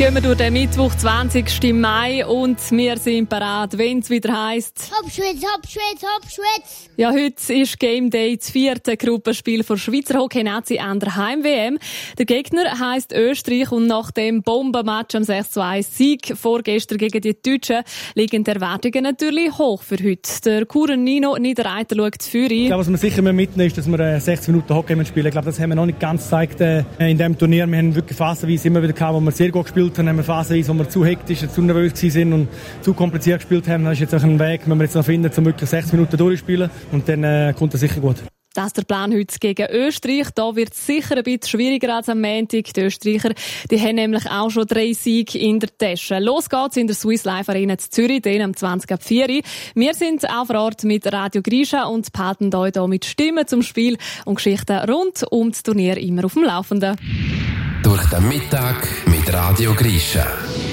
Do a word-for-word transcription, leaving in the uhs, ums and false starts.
Gehen wir durch den Mittwoch, zwanzigsten Mai, und wir sind bereit, wenn es wieder heisst: Hopschwitz, Hopschwitz, Hopschwitz! Ja, heute ist Game Day, das vierte Gruppenspiel der Schweizer Hockey-Nazi an der Heim-W M. Der Gegner heisst Österreich, und nach dem Bombenmatch am sechs zu eins Sieg vorgestern gegen die Deutschen liegen die Erwartungen natürlich hoch für heute. Der Kuren Nino Niederreiter schaut für ihn. Ich glaube, was wir sicher mitnehmen, ist, dass wir sechzig Minuten Hockey spielen. Ich glaube, das haben wir noch nicht ganz gezeigt äh, in diesem Turnier. Wir haben wirklich phasenweise immer wieder gehabt, wo wir sehr gut gespielt haben. Wir haben phasenweise, wo wir zu hektisch, zu nervös waren und zu kompliziert gespielt haben. Das ist jetzt auch ein Weg, den wir jetzt noch finden, um wirklich sechzig Minuten durchzuspielen. Und dann äh, kommt das sicher gut. Das ist der Plan heute gegen Österreich. Da wird es sicher ein bisschen schwieriger als am Montag. Die Österreicher, die haben nämlich auch schon drei Siege in der Tasche. Los geht's in der Swiss Life Arena zu Zürich, den am zwanzig ab vier. Wir sind auch vor Ort mit Radio Grisha und behalten euch hier mit Stimmen zum Spiel und Geschichten rund um das Turnier immer auf dem Laufenden. Durch den Mittag mit Radio Grisha.